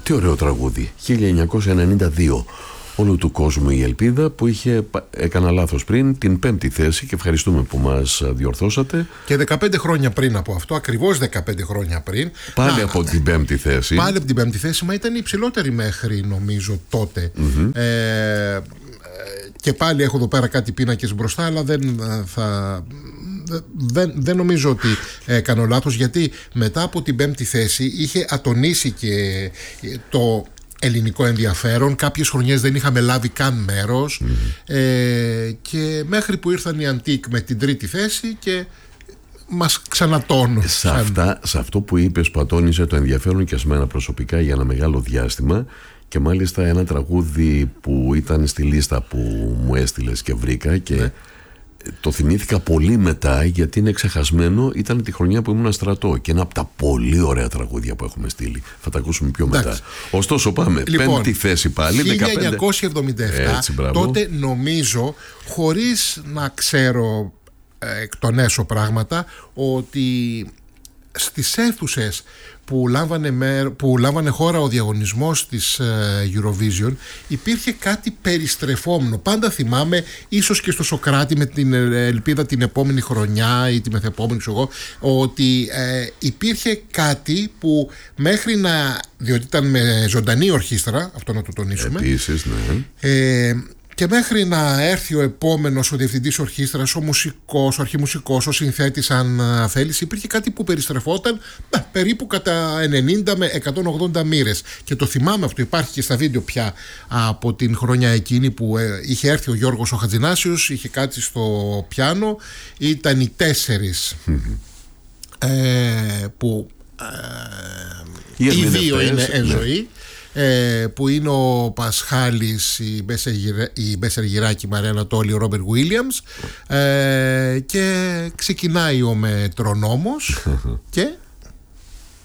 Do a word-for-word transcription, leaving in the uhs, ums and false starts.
Τι ωραίο τραγούδι. χίλια εννιακόσια ενενήντα δύο. Όλου του κόσμου η ελπίδα, που είχε, έκανα λάθος πριν, την πέμπτη θέση, και ευχαριστούμε που μας διορθώσατε. Και δεκαπέντε χρόνια πριν από αυτό, ακριβώς δεκαπέντε χρόνια πριν. Πάλι να, από την πέμπτη θέση. Πάλι από την πέμπτη θέση, μα ήταν η υψηλότερη μέχρι νομίζω τότε. Mm-hmm. Ε, και πάλι έχω εδώ πέρα κάτι πίνακες μπροστά, αλλά δεν θα... Δεν, δεν νομίζω ότι έκανα λάθος, γιατί μετά από την πέμπτη θέση είχε ατονίσει και το ελληνικό ενδιαφέρον. Κάποιες χρονιές δεν είχαμε λάβει καν μέρος. Mm. ε, και μέχρι που ήρθαν οι Αντίκ με την τρίτη θέση και μας ξανατώνουν. Σε, αυτά, σε αυτό που είπες, που ατόνισε το ενδιαφέρον και σε μένα προσωπικά για ένα μεγάλο διάστημα, και μάλιστα ένα τραγούδι που ήταν στη λίστα που μου έστειλες και βρήκα, και ναι, το θυμήθηκα πολύ μετά, γιατί είναι ξεχασμένο. Ήταν τη χρονιά που ήμουν στρατό και ένα από τα πολύ ωραία τραγούδια που έχουμε στείλει. Θα τα ακούσουμε πιο μετά. Εντάξει. Ωστόσο πάμε, λοιπόν, πέμπτη θέση πάλι, χίλια εννιακόσια εβδομήντα επτά. Έτσι, τότε νομίζω, χωρίς να ξέρω ε, εκ των έσω πράγματα, ότι στις αίθουσες που λάμβανε, μερ, που λάμβανε χώρα ο διαγωνισμός της uh, Eurovision, υπήρχε κάτι περιστρεφόμενο. Πάντα θυμάμαι, ίσως και στο Σωκράτη, με την ελπίδα την επόμενη χρονιά ή τη μεθεπόμενη, ξέρω εγώ, ότι ε, υπήρχε κάτι που μέχρι να... διότι ήταν με ζωντανή ορχήστρα, αυτό να το τονίσουμε. Επίσης, ναι. Ε, και μέχρι να έρθει ο επόμενος, ο διευθυντής ορχήστρας, ο μουσικός, ο αρχιμουσικός, ο συνθέτης, αν θέλεις, υπήρχε κάτι που περιστρεφόταν ε, περίπου κατά ενενήντα με εκατόν ογδόντα μοίρες. Και το θυμάμαι αυτό, υπάρχει και στα βίντεο πια από την χρονιά εκείνη που ε, είχε έρθει ο Γιώργος ο Χατζηνάσιος, είχε κάτσει στο πιάνο, ήταν οι τέσσερις ε, που ε, οι δύο είναι εν ζωή. Ε, που είναι ο Πασχάλης, η Μπέσσερ Γυράκη, η Μαρία Ανατόλη, ο Ρόμπερ Γουίλιαμς, ε, και ξεκινάει ο Μετρονόμος και